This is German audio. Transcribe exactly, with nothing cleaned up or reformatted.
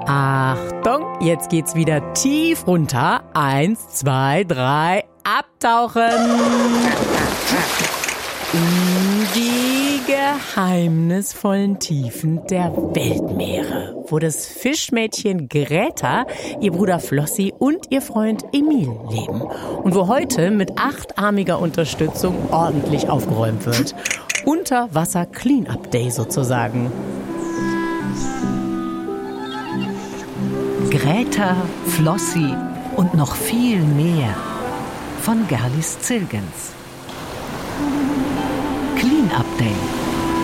Achtung, jetzt geht's wieder tief runter. Eins, zwei, drei, abtauchen. In die geheimnisvollen Tiefen der Weltmeere, wo das Fischmädchen Greta, ihr Bruder Flossi und ihr Freund Emil leben. Und wo heute mit achtarmiger Unterstützung ordentlich aufgeräumt wird. Unterwasser Clean-Up Day sozusagen. Greta, Flossi und noch viel mehr von Gerlis Zillgens. Clean-Up Day.